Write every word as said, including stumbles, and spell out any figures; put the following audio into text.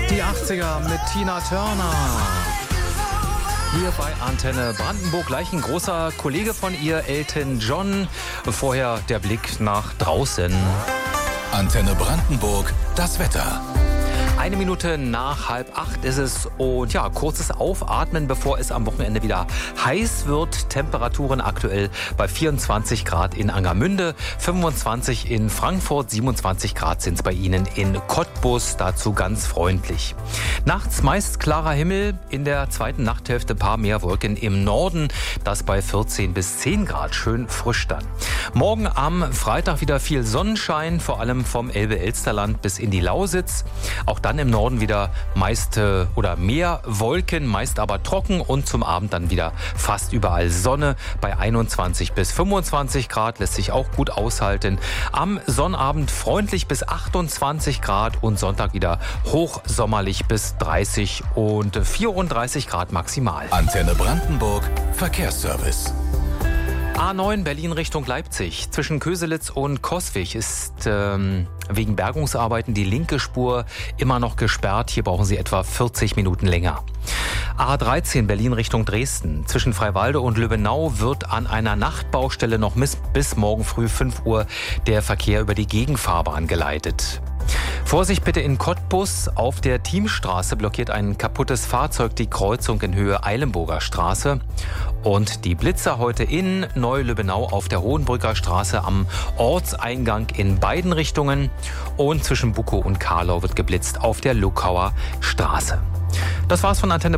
Die achtziger mit Tina Turner. Hier bei Antenne Brandenburg gleich ein großer Kollege von ihr, Elton John. Vorher der Blick nach draußen. Antenne Brandenburg, das Wetter. Eine Minute nach halb acht ist es und ja, kurzes Aufatmen, bevor es am Wochenende wieder heiß wird. Temperaturen aktuell bei vierundzwanzig Grad in Angermünde, fünfundzwanzig in Frankfurt, siebenundzwanzig Grad sind es bei Ihnen in Cottbus, dazu ganz freundlich. Nachts meist klarer Himmel, in der zweiten Nachthälfte paar mehr Wolken im Norden, das bei vierzehn bis zehn Grad, schön frisch dann. Morgen am Freitag wieder viel Sonnenschein, vor allem vom Elbe-Elsterland bis in die Lausitz. Auch dann im Norden wieder meist äh, oder mehr Wolken, meist aber trocken und zum Abend dann wieder fast überall Sonne bei einundzwanzig bis fünfundzwanzig Grad, lässt sich auch gut aushalten. Am Sonnabend freundlich bis achtundzwanzig Grad und Sonntag wieder hochsommerlich bis dreißig und vierunddreißig Grad maximal. Antenne Brandenburg, Verkehrsservice. A neun Berlin Richtung Leipzig. Zwischen Köselitz und Coswig ist ähm, wegen Bergungsarbeiten die linke Spur immer noch gesperrt. Hier brauchen Sie etwa vierzig Minuten länger. A dreizehn Berlin Richtung Dresden. Zwischen Freiwalde und Lübbenau wird an einer Nachtbaustelle noch bis, bis morgen früh fünf Uhr der Verkehr über die Gegenfahrbahn geleitet. Vorsicht bitte in Cottbus. Auf der Thiemstraße blockiert ein kaputtes Fahrzeug die Kreuzung in Höhe Eilenburger Straße. Und die Blitzer heute in Neu-Lübbenau auf der Hohenbrücker Straße am Ortseingang in beiden Richtungen. Und zwischen Bukow und Karlau wird geblitzt auf der Luckauer Straße. Das war's von Antenne